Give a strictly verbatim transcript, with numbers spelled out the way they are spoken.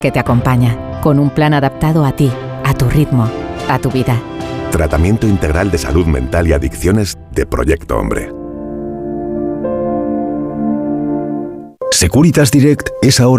que te acompaña, con un plan adaptado a ti, a tu ritmo, a tu vida. Tratamiento integral de salud mental y adicciones de Proyecto Hombre. Securitas Direct es ahora